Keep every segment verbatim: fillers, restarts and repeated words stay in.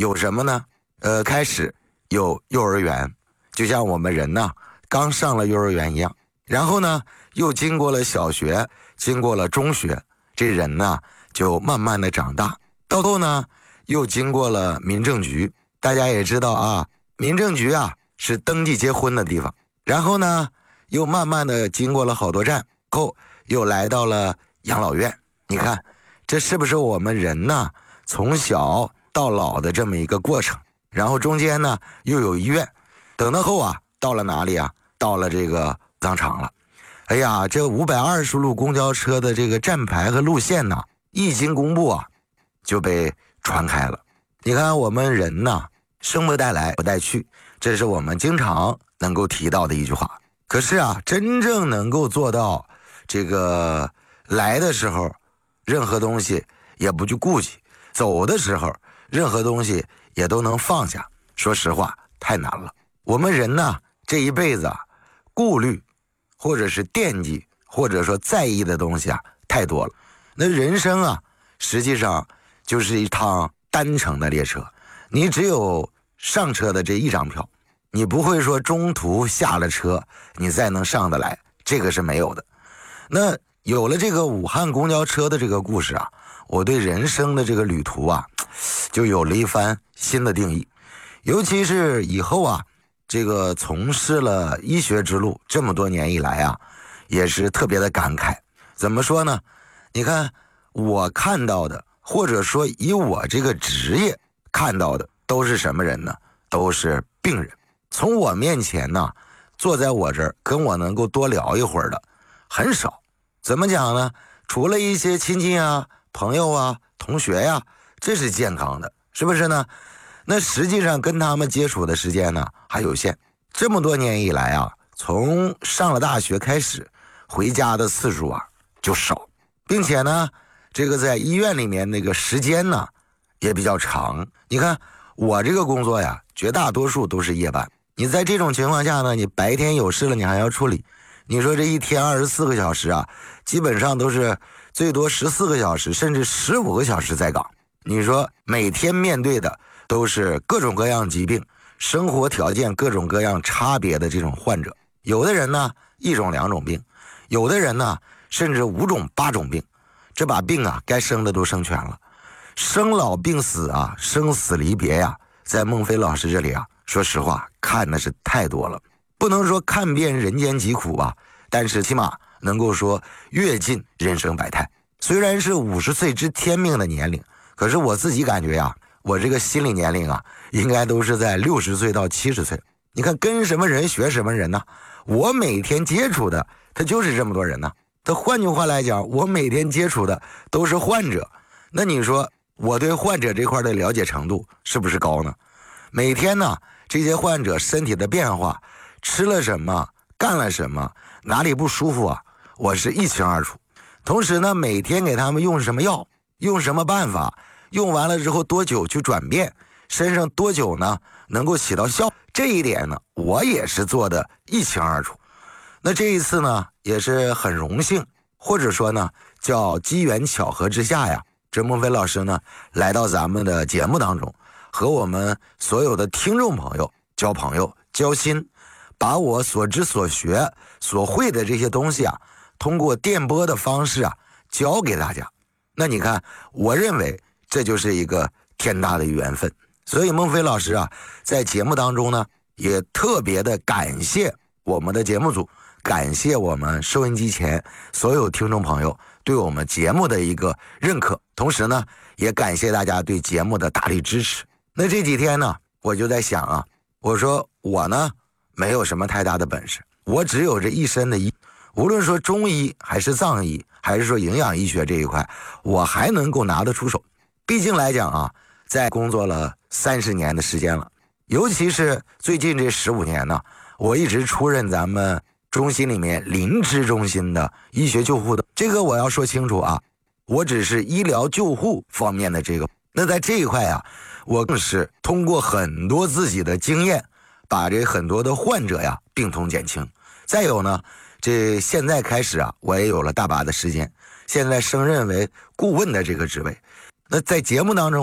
有什么呢？呃，开始有幼儿园，就像我们人呢刚上了幼儿园一样，然后呢又经过了小学，经过了中学，这人呢就慢慢的长大，到后呢又经过了民政局。大家也知道啊，民政局啊是登记结婚的地方，然后呢又慢慢的经过了好多站后，又来到了养老院。你看这是不是我们人呢从小到老的这么一个过程？然后中间呢又有医院，等到后啊到了哪里啊？到了这个葬场了。哎呀，这五百二十路公交车的这个站牌和路线呢，一经公布啊就被传开了。你看我们人呢生不带来不带去，这是我们经常能够提到的一句话。可是啊，真正能够做到这个来的时候任何东西也不去顾忌，走的时候任何东西也都能放下，说实话太难了。我们人呢这一辈子啊，顾虑或者是惦记或者说在意的东西啊太多了。那人生啊实际上就是一趟单程的列车，你只有上车的这一张票，你不会说中途下了车你再能上得来，这个是没有的。那有了这个武汉公交车的这个故事啊，我对人生的这个旅途啊就有了一番新的定义。尤其是以后啊这个从事了医学之路这么多年以来啊，也是特别的感慨。怎么说呢？你看我看到的，或者说以我这个职业看到的，都是什么人呢？都是病人。从我面前呢坐在我这儿跟我能够多聊一会儿的很少。怎么讲呢？除了一些亲戚啊、朋友啊、同学呀、啊，这是健康的，是不是呢？那实际上跟他们接触的时间呢还有限。这么多年以来啊，从上了大学开始，回家的次数啊就少，并且呢这个在医院里面那个时间呢也比较长。你看我这个工作呀，绝大多数都是夜班。你在这种情况下呢，你白天有事了你还要处理，你说这一天二十四个小时啊，基本上都是最多十四个小时甚至十五个小时在岗。你说每天面对的都是各种各样疾病，生活条件各种各样差别的这种患者。有的人呢一种两种病，有的人呢甚至五种八种病，这把病啊该生的都生全了。生老病死啊，生死离别呀、啊，在孟非老师这里啊，说实话看的是太多了。不能说看遍人间疾苦吧，但是起码能够说阅尽人生百态。虽然是五十岁知天命的年龄，可是我自己感觉呀，我这个心理年龄啊，应该都是在六十岁到七十岁。你看跟什么人学什么人呢？我每天接触的他就是这么多人呢。他换句话来讲，我每天接触的都是患者。那你说我对患者这块的了解程度是不是高呢？每天呢这些患者身体的变化，吃了什么，干了什么，哪里不舒服啊，我是一清二楚。同时呢每天给他们用什么药，用什么办法，用完了之后多久去转变，身上多久呢能够起到效，这一点呢我也是做的一清二楚。那这一次呢也是很荣幸，或者说呢叫机缘巧合之下呀，这孟非老师呢来到咱们的节目当中，和我们所有的听众朋友交朋友交心，把我所知所学所会的这些东西啊，通过电波的方式啊教给大家。那你看我认为这就是一个天大的缘分。所以孟非老师啊在节目当中呢也特别的感谢我们的节目组，感谢我们收音机前所有听众朋友对我们节目的一个认可，同时呢也感谢大家对节目的大力支持。那这几天呢我就在想啊，我说我呢没有什么太大的本事，我只有这一身的医，无论说中医还是藏医还是说营养医学这一块，我还能够拿得出手。毕竟来讲啊，在工作了三十年的时间了，尤其是最近这十五年呢，我一直出任咱们中心里面临芝中心的医学救护的。这个我要说清楚啊，我只是医疗救护方面的这个。那在这一块啊，我更是通过很多自己的经验，把这很多的患者呀病痛减轻。再有呢，这现在开始啊，我也有了大把的时间，现在升任为顾问的这个职位。那在节目当中啊，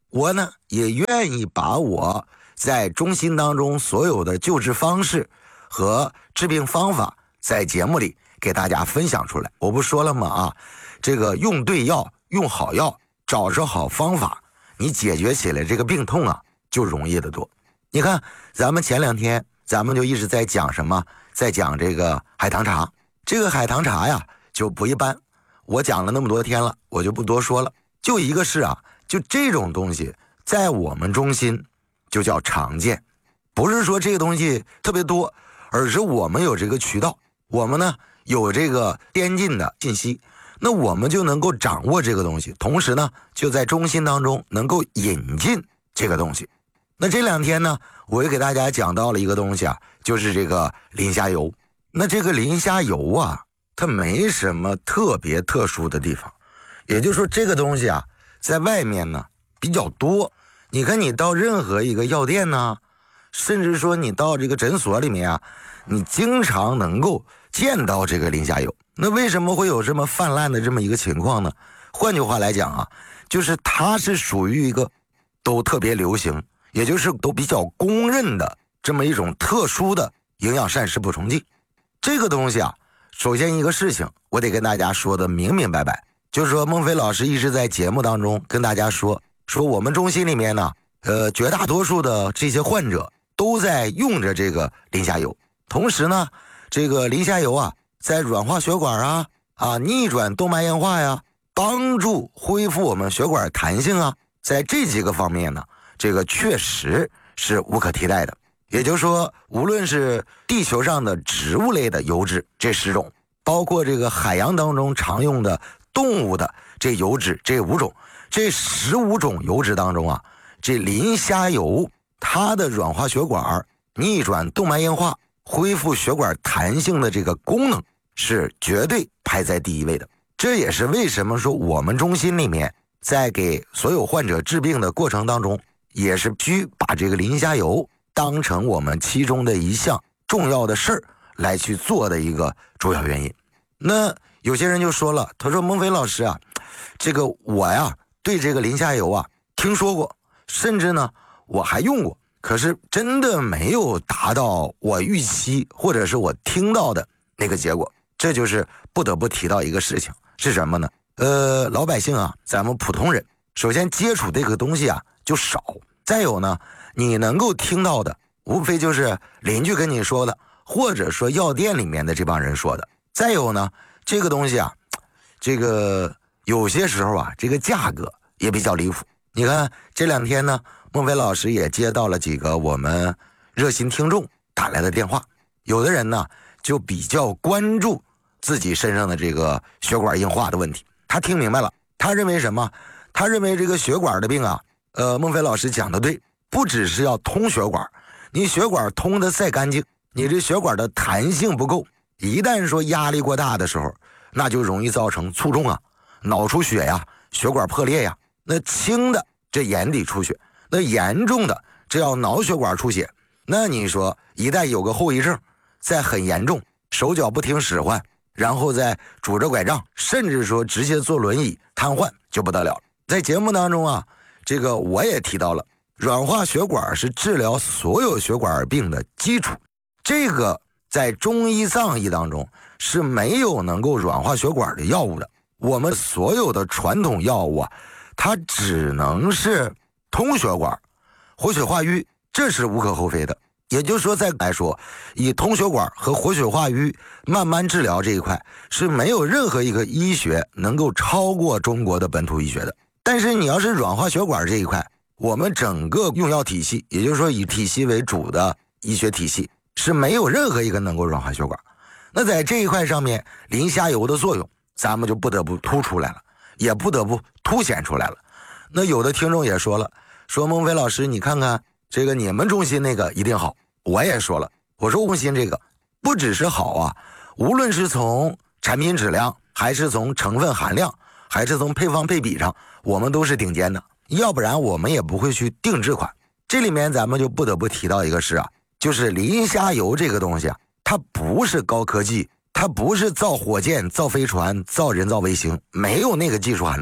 我呢也愿意把我在中心当中所有的救治方式和治病方法在节目里给大家分享出来。我不说了吗啊，这个用对药，用好药，找着好方法，你解决起来这个病痛啊就容易得多。你看咱们前两天咱们就一直在讲什么，在讲这个海棠茶。这个海棠茶呀就不一般，我讲了那么多天了，我就不多说了。就一个是啊，就这种东西在我们中心就叫常见，不是说这个东西特别多，而是我们有这个渠道，我们呢有这个先进的信息，那我们就能够掌握这个东西，同时呢就在中心当中能够引进这个东西。那这两天呢我也给大家讲到了一个东西啊，就是这个磷虾油。那这个磷虾油啊，它没什么特别特殊的地方，也就是说这个东西啊在外面呢比较多。你看你到任何一个药店呢，甚至说你到这个诊所里面啊，你经常能够见到这个磷虾油。那为什么会有这么泛滥的这么一个情况呢？换句话来讲啊，就是它是属于一个都特别流行，也就是都比较公认的这么一种特殊的营养膳食补充剂。这个东西啊，首先一个事情我得跟大家说的明明白白，就是说孟非老师一直在节目当中跟大家说说我们中心里面呢，呃，绝大多数的这些患者都在用着这个磷虾油。同时呢，这个磷虾油啊，在软化血管啊、啊逆转动脉硬化呀，帮助恢复我们血管弹性啊，在这几个方面呢，这个确实是无可替代的。也就是说，无论是地球上的植物类的油脂这十种，包括这个海洋当中常用的动物的这油脂这五种，这十五种油脂当中啊，这磷虾油它的软化血管、逆转动脉硬化、恢复血管弹性的这个功能是绝对排在第一位的。这也是为什么说我们中心里面在给所有患者治病的过程当中，也是需把这个磷虾油当成我们其中的一项重要的事儿来去做的一个主要原因。那有些人就说了，他说孟非老师啊，这个我呀对这个磷虾油啊听说过，甚至呢我还用过，可是真的没有达到我预期或者是我听到的那个结果。这就是不得不提到一个事情，是什么呢？呃，老百姓啊，咱们普通人首先接触这个东西啊就少，再有呢你能够听到的无非就是邻居跟你说的，或者说药店里面的这帮人说的。再有呢，这个东西啊，这个有些时候啊，这个价格也比较离谱。你看这两天呢，孟非老师也接到了几个我们热心听众打来的电话，有的人呢就比较关注自己身上的这个血管硬化的问题。他听明白了，他认为什么？他认为这个血管的病啊，呃，孟非老师讲的对，不只是要通血管，你血管通的再干净，你这血管的弹性不够，一旦说压力过大的时候，那就容易造成卒中啊、脑出血呀、血管破裂呀。那轻的这眼底出血，那严重的这要脑血管出血，那你说一旦有个后遗症，再很严重，手脚不听使唤，然后再拄着拐杖，甚至说直接坐轮椅瘫痪就不得了。在节目当中啊，这个我也提到了，软化血管是治疗所有血管病的基础，这个在中医藏医当中是没有能够软化血管的药物的。我们所有的传统药物啊，它只能是通血管、活血化瘀，这是无可厚非的。也就是说，再来说，以通血管和活血化瘀慢慢治疗这一块，是没有任何一个医学能够超过中国的本土医学的。但是你要是软化血管这一块，我们整个用药体系，也就是说以体系为主的医学体系，是没有任何一个能够软化血管。那在这一块上面，磷虾油的作用，咱们就不得不突出来了，也不得不凸显出来了。那有的听众也说了，说孟非老师，你看看这个你们中心那个一定好。我也说了，我说中心这个不只是好啊，无论是从产品质量，还是从成分含量，还是从配方配比上，我们都是顶尖的，要不然我们也不会去定制款。这里面咱们就不得不提到一个事啊，就是磷虾油这个东西啊，它不是高科技，它不是造火箭、造飞船、造人造卫星，没有那个技术含量。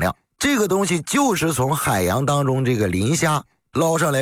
这个东西就是从海洋当中这个磷虾捞上来